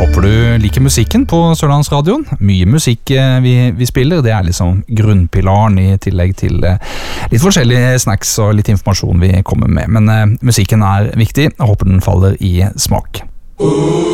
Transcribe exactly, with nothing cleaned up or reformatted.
Håper du liker musikken på Sørlandsradioen. Mye musikk vi, vi spiller, det er liksom grunnpilaren i tillegg til litt forskjellige snacks og litt informasjon vi kommer med. Men uh, musikken er viktig, jeg håper den faller i smak.